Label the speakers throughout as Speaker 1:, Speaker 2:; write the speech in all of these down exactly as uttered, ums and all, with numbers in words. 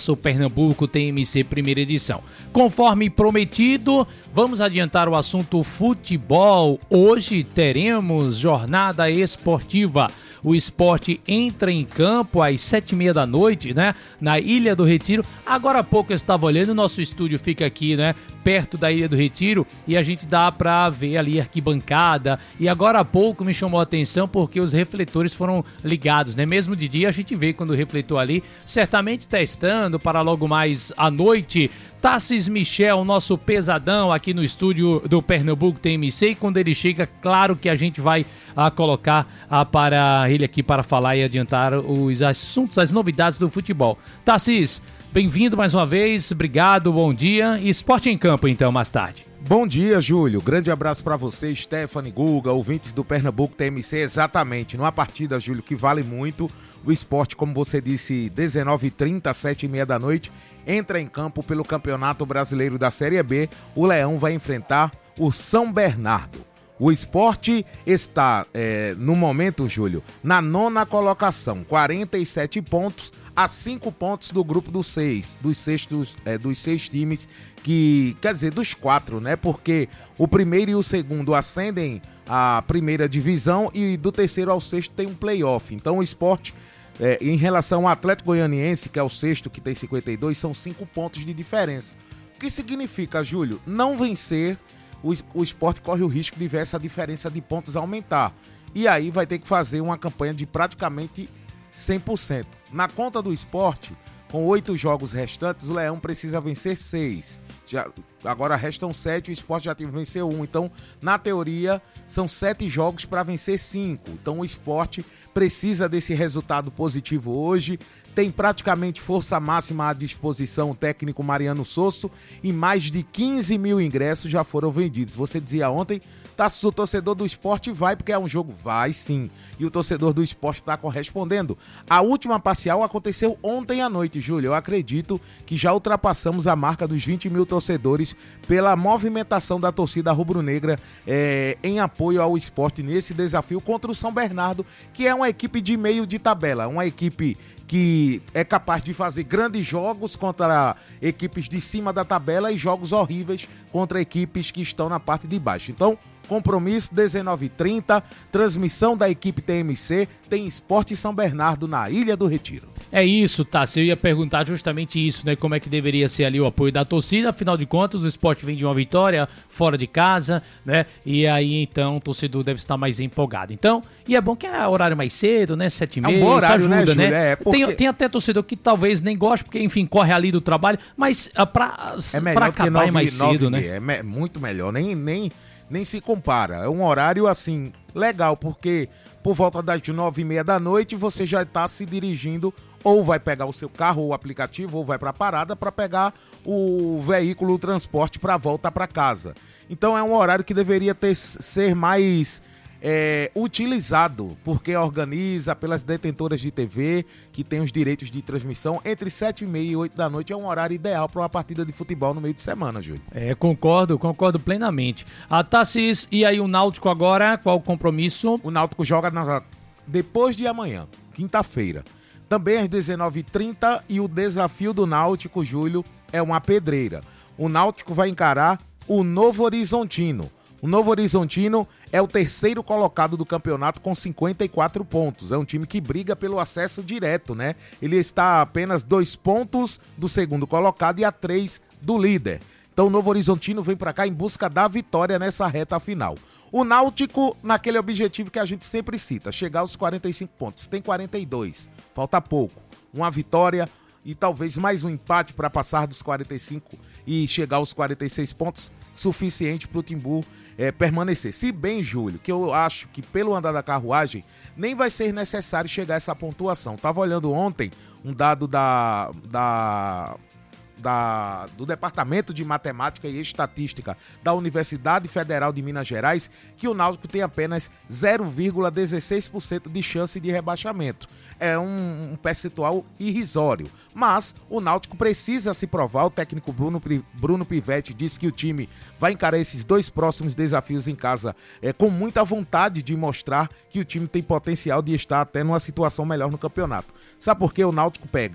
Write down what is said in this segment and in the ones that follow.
Speaker 1: nosso Pernambuco T M C primeira edição. Conforme prometido, vamos adiantar o assunto futebol. Hoje teremos jornada esportiva. O esporte entra em campo às sete e meia da noite, né? Na Ilha do Retiro. Agora há pouco eu estava olhando, o nosso estúdio fica aqui, né? Perto da Ilha do Retiro, e a gente dá pra ver ali a arquibancada. E agora há pouco me chamou a atenção porque os refletores foram ligados, né? Mesmo de dia a gente vê quando o refletor ali, certamente testando para logo mais à noite. Tassis Michel, nosso pesadão aqui no estúdio do Pernambuco T M C, e quando ele chega, claro que a gente vai a, colocar a, para ele aqui para falar e adiantar os assuntos, as novidades do futebol. Tassis, bem-vindo mais uma vez, obrigado, bom dia. E esporte em campo então, mais tarde.
Speaker 2: Bom dia, Júlio. Grande abraço para você, Stephanie, Guga, ouvintes do Pernambuco T M C. Exatamente, numa partida, Júlio, que vale muito. O esporte, como você disse, dezenove e trinta, sete e meia da noite, entra em campo pelo Campeonato Brasileiro da Série B. O Leão vai enfrentar o São Bernardo. O esporte está, é, no momento, Júlio, na nona colocação, quarenta e sete pontos, a cinco pontos do grupo dos seis, dos, sextos, é, dos seis times, que quer dizer, dos quatro, né? Porque o primeiro e o segundo ascendem à primeira divisão e do terceiro ao sexto tem um play-off. Então o esporte, é, em relação ao Atlético Goianiense, que é o sexto, que tem cinquenta e dois, são cinco pontos de diferença. O que significa, Júlio? Não vencer, o, o esporte corre o risco de ver essa diferença de pontos aumentar. E aí vai ter que fazer uma campanha de praticamente cem por cento. Na conta do esporte, com oito jogos restantes, o Leão precisa vencer seis. Já, agora restam sete, o esporte já teve venceu um. Então, na teoria, são sete jogos para vencer cinco. Então, o esporte precisa desse resultado positivo hoje. Tem praticamente força máxima à disposição o técnico Mariano Sosso e mais de quinze mil ingressos já foram vendidos. Você dizia ontem, tá, se o torcedor do esporte vai porque é um jogo, vai sim. E o torcedor do esporte está correspondendo. A última parcial aconteceu ontem à noite, Júlio. Eu acredito que já ultrapassamos a marca dos vinte mil torcedores pela movimentação da torcida rubro-negra é, em apoio ao esporte nesse desafio contra o São Bernardo, que é uma equipe de meio de tabela, uma equipe que é capaz de fazer grandes jogos contra equipes de cima da tabela e jogos horríveis contra equipes que estão na parte de baixo. Então, compromisso dezenove e trinta, transmissão da equipe T M C, tem Esporte São Bernardo na Ilha do Retiro.
Speaker 1: É isso, tá? Eu ia perguntar justamente isso, né? Como é que deveria ser ali o apoio da torcida. Afinal de contas, o esporte vem de uma vitória fora de casa, né? E aí, então, o torcedor deve estar mais empolgado. Então, e é bom que é horário mais cedo, né? Sete e meia,
Speaker 2: é um bom horário,
Speaker 1: isso ajuda,
Speaker 2: né, Júlio?
Speaker 1: né?
Speaker 2: É, porque...
Speaker 1: tem, tem até torcedor que talvez nem goste, porque, enfim, corre ali do trabalho, mas uh, pra,
Speaker 2: é melhor
Speaker 1: pra acabar
Speaker 2: nove,
Speaker 1: é mais
Speaker 2: nove,
Speaker 1: cedo, né?
Speaker 2: É me, muito melhor, nem, nem, nem se compara. É um horário, assim, legal, porque por volta das nove e meia da noite você já está se dirigindo, ou vai pegar o seu carro ou o aplicativo, ou vai para a parada para pegar o veículo, o transporte para volta para casa. Então é um horário que deveria ter, ser mais é, utilizado, porque organiza pelas detentoras de T V, que tem os direitos de transmissão. Entre sete e meia e oito da noite é um horário ideal para uma partida de futebol no meio de semana, Júlio.
Speaker 1: É, concordo, concordo plenamente. A Tassis, e aí o Náutico agora, qual o compromisso?
Speaker 2: O Náutico joga na, depois de amanhã, quinta-feira. Também às dezenove e trinta, e o desafio do Náutico, Júlio, é uma pedreira. O Náutico vai encarar o Novo Horizontino. O Novo Horizontino é o terceiro colocado do campeonato com cinquenta e quatro pontos. É um time que briga pelo acesso direto, né? Ele está a apenas dois pontos do segundo colocado e a três do líder. Então o Novo Horizontino vem para cá em busca da vitória nessa reta final. O Náutico, naquele objetivo que a gente sempre cita, chegar aos quarenta e cinco pontos. Tem quarenta e dois, falta pouco. Uma vitória e talvez mais um empate para passar dos quarenta e cinco e chegar aos quarenta e seis pontos, suficiente para o Timbu é, permanecer. Se bem, Júlio, que eu acho que pelo andar da carruagem, nem vai ser necessário chegar a essa pontuação. Estava olhando ontem um dado da... da Da, do Departamento de Matemática e Estatística da Universidade Federal de Minas Gerais, que o Náutico tem apenas zero vírgula dezesseis por cento de chance de rebaixamento. É um, um percentual irrisório, mas o Náutico precisa se provar. O técnico Bruno, Bruno Pivetti disse que o time vai encarar esses dois próximos desafios em casa é, com muita vontade de mostrar que o time tem potencial de estar até numa situação melhor no campeonato. Sabe por que o Náutico pega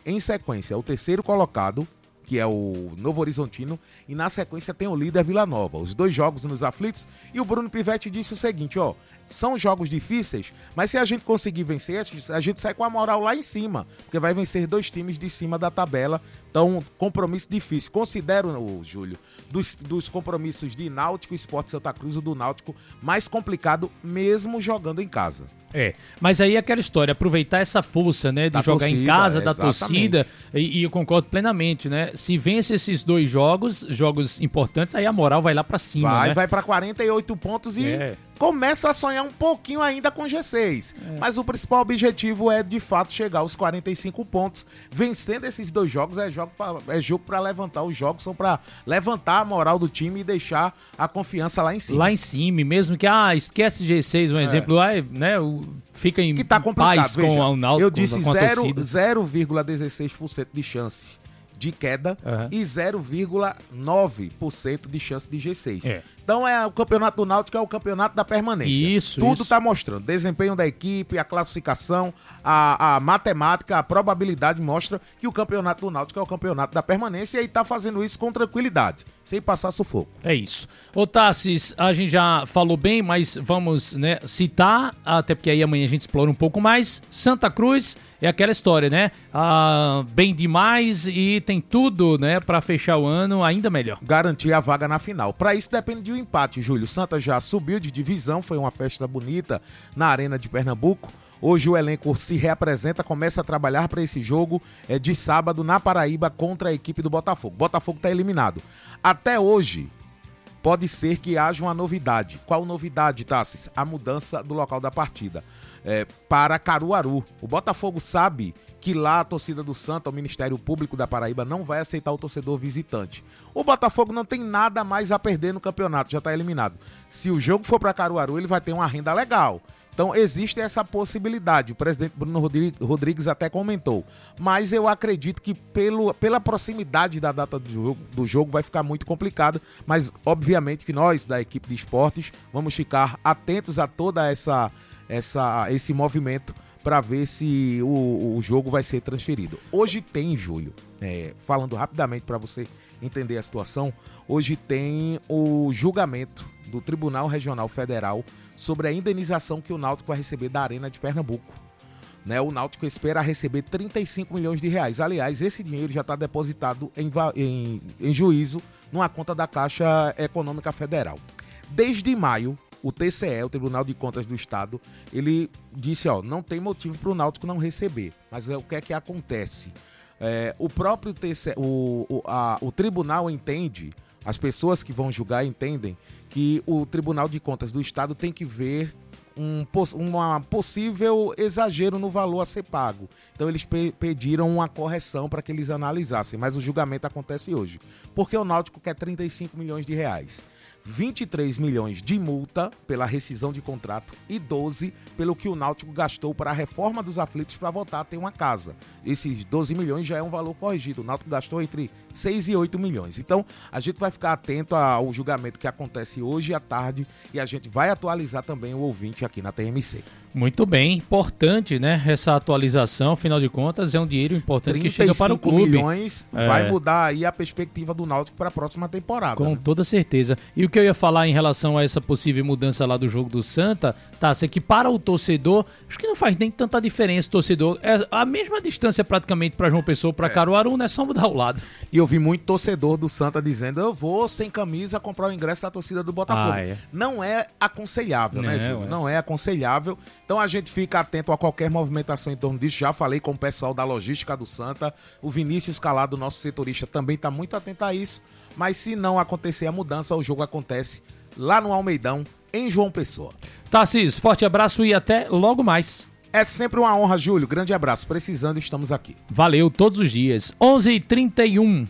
Speaker 2: em sequência o terceiro colocado, que é o Novo Horizontino, e na sequência tem o líder Vila Nova. Os dois jogos nos aflitos, e o Bruno Pivetti disse o seguinte, ó, são jogos difíceis, mas se a gente conseguir vencer, a gente sai com a moral lá em cima, porque vai vencer dois times de cima da tabela, então compromisso difícil. Considero, oh, Júlio, dos, dos compromissos de Náutico e Sport Santa Cruz, o do Náutico mais complicado, mesmo jogando em casa.
Speaker 1: É, mas aí é aquela história, aproveitar essa força, né, de
Speaker 2: da
Speaker 1: jogar
Speaker 2: torcida,
Speaker 1: em casa, da
Speaker 2: exatamente.
Speaker 1: torcida, e, e eu concordo plenamente, né, se vence esses dois jogos, jogos importantes, aí a moral vai lá pra cima,
Speaker 2: Vai,
Speaker 1: né?
Speaker 2: vai pra quarenta e oito pontos e
Speaker 1: É.
Speaker 2: começa a sonhar um pouquinho ainda com G seis. É. Mas o principal objetivo é, de fato, chegar aos quarenta e cinco pontos. Vencendo esses dois jogos é jogo pra, é jogo pra levantar. Os jogos são pra levantar a moral do time e deixar a confiança lá em cima.
Speaker 1: Lá em cima, mesmo que, ah, esquece G seis, um exemplo, lá, né, o, fica em
Speaker 2: que tá complicado.
Speaker 1: paz
Speaker 2: Veja,
Speaker 1: com o Náutico,
Speaker 2: eu disse
Speaker 1: com a torcida.
Speaker 2: zero vírgula dezesseis por cento de chances de queda
Speaker 1: Uhum.
Speaker 2: e zero vírgula nove por cento de chance de G seis.
Speaker 1: É.
Speaker 2: Então é o campeonato do Náutico, é o campeonato da permanência.
Speaker 1: Isso,
Speaker 2: Tudo
Speaker 1: isso.
Speaker 2: tá mostrando. Desempenho da equipe, a classificação, a, a matemática, a probabilidade mostra que o campeonato do Náutico é o campeonato da permanência e tá fazendo isso com tranquilidade, sem passar sufoco.
Speaker 1: É isso. Ô Tassis, a gente já falou bem, mas vamos, né, citar, até porque aí amanhã a gente explora um pouco mais. Santa Cruz é aquela história, né? Ah, bem demais e tem tudo, né, pra fechar o ano ainda melhor.
Speaker 2: Garantir a vaga na final. Para isso depende de um empate, Júlio. Santa já subiu de divisão, foi uma festa bonita na Arena de Pernambuco. Hoje o elenco se reapresenta, começa a trabalhar para esse jogo é, de sábado na Paraíba contra a equipe do Botafogo. Botafogo está eliminado. Até hoje, pode ser que haja uma novidade. Qual novidade, Tassis? A mudança do local da partida é, para Caruaru. O Botafogo sabe que lá a torcida do Santa, o Ministério Público da Paraíba, não vai aceitar o torcedor visitante. O Botafogo não tem nada mais a perder no campeonato, já está eliminado. Se o jogo for para Caruaru, ele vai ter uma renda legal. Então existe essa possibilidade, o presidente Bruno Rodrigues até comentou, mas eu acredito que pelo, pela proximidade da data do jogo, do jogo vai ficar muito complicado, mas obviamente que nós da equipe de esportes vamos ficar atentos a toda essa, essa esse movimento para ver se o, o jogo vai ser transferido. Hoje tem, Júlio, é, falando rapidamente para você entender a situação, hoje tem o julgamento do Tribunal Regional Federal sobre a indenização que o Náutico vai receber da Arena de Pernambuco. Né, o Náutico espera receber trinta e cinco milhões de reais. Aliás, esse dinheiro já está depositado em, em, em juízo numa conta da Caixa Econômica Federal. Desde maio, o T C E, o Tribunal de Contas do Estado, ele disse, ó, não tem motivo para o Náutico não receber. Mas é, o que é que acontece? É, o próprio T C E, o, o, a, o tribunal entende, as pessoas que vão julgar entendem que o Tribunal de Contas do Estado tem que ver um uma possível exagero no valor a ser pago. Então eles pe- pediram uma correção para que eles analisassem, mas o julgamento acontece hoje. Porque o Náutico quer trinta e cinco milhões de reais. vinte e três milhões de multa pela rescisão de contrato e doze pelo que o Náutico gastou para a reforma dos aflitos para voltar a ter uma casa. Esses doze milhões já é um valor corrigido. O Náutico gastou entre seis e oito milhões. Então, a gente vai ficar atento ao julgamento que acontece hoje à tarde e a gente vai atualizar também o ouvinte aqui na T M C.
Speaker 1: Muito bem, importante, né? Essa atualização, afinal de contas, é um dinheiro importante que chega para o clube.
Speaker 2: trinta e cinco milhões é. Vai mudar aí a perspectiva do Náutico para a próxima temporada.
Speaker 1: Com
Speaker 2: né?
Speaker 1: toda certeza. E o que eu ia falar em relação a essa possível mudança lá do jogo do Santa, tá, é que para o torcedor, acho que não faz nem tanta diferença, torcedor. É a mesma distância praticamente para João Pessoa, para é. Caruaru, né? Só mudar o lado.
Speaker 2: E eu vi muito torcedor do Santa dizendo, eu vou sem camisa comprar o ingresso da torcida do Botafogo. Ah, é. Não é aconselhável, não, né, Júlio? É. Não é aconselhável. Então a gente fica atento a qualquer movimentação em torno disso. Já falei com o pessoal da logística do Santa. O Vinícius Calado, nosso setorista, também está muito atento a isso. Mas se não acontecer a mudança, o jogo acontece lá no Almeidão, em João Pessoa.
Speaker 1: Tassis, forte abraço e até logo mais.
Speaker 2: É sempre uma honra, Júlio. Grande abraço. Precisando, estamos aqui.
Speaker 1: Valeu, todos os dias. onze e trinta e um.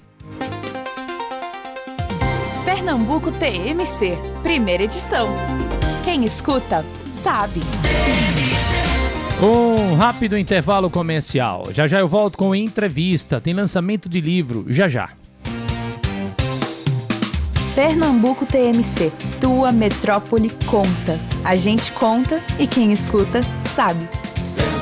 Speaker 3: Pernambuco T M C, primeira edição. Quem escuta, sabe.
Speaker 1: Um rápido intervalo comercial. Já já eu volto com entrevista. Tem lançamento de livro. Já já.
Speaker 3: Pernambuco T M C, tua metrópole conta. A gente conta e quem escuta, sabe.